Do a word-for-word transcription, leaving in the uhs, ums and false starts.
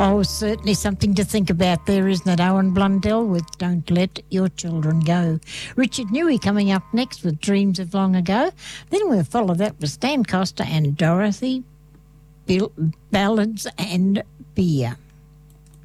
Oh, certainly something to think about there, isn't it? Owen Blundell with Don't Let Your Children Go. Richard Newey coming up next with Dreams of Long Ago. Then we'll follow that with Stan Costa and Dorothy, Bill, Ballads and Beer.